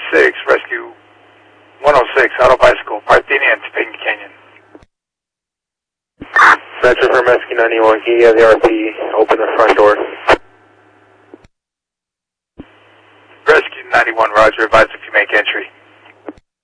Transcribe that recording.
106, Rescue 106, Auto Bicycle, Parthenia and Topanga Canyon. Metro from Rescue 91, can you have the RP open the front door? Rescue 91, roger, advise if you make entry.